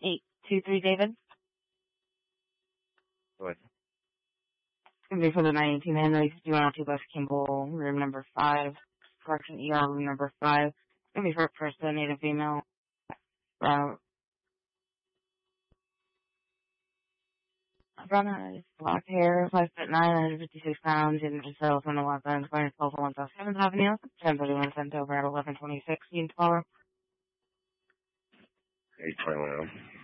823 David. Go ahead. It's going to be for the 918 Henry 5102 West Kimball, room number 5. Correction, ER room number 5. It's going to be for a person, native female. Brown eyes, black hair, 5'9", 156 pounds, and cell phone 11, phone 12 South 7th Avenue. 1031 sent over at 11:26. 12. 821.